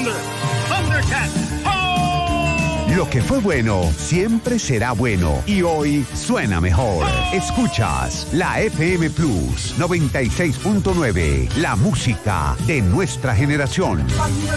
Thunder. Thundercat. Lo que fue bueno siempre será bueno y hoy suena mejor. Escuchas la FM Plus 96.9, la música de nuestra generación.